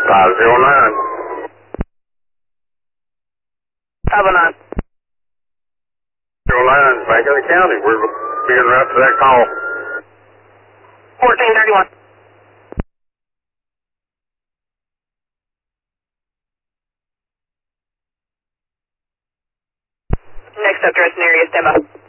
509. 509. 09, back in the county. We're being route to that call. 1431. Next up, address and area, stand by.